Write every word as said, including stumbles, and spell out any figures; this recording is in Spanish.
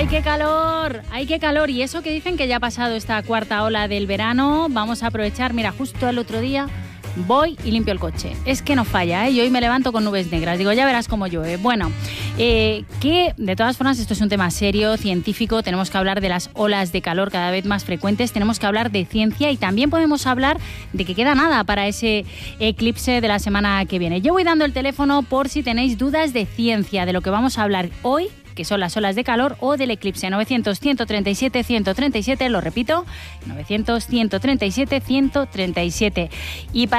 ¡Ay, qué calor! ¡Ay, qué calor! Y eso que dicen que ya ha pasado esta cuarta ola del verano, vamos a aprovechar. Mira, justo el otro día voy y limpio el coche. Es que no falla, ¿eh? Y hoy me levanto con nubes negras. Digo, ya verás cómo llueve. Bueno, eh, que de todas formas esto es un tema serio, científico. Tenemos que hablar de las olas de calor cada vez más frecuentes. Tenemos que hablar de ciencia y también podemos hablar de que queda nada para ese eclipse de la semana que viene. Yo voy dando el teléfono por si tenéis dudas de ciencia, de lo que vamos a hablar hoy, que son las olas de calor, o del eclipse. Novecientos, ciento treinta y siete, ciento treinta y siete, lo repito, novecientos, ciento treinta y siete, ciento treinta y siete. Y para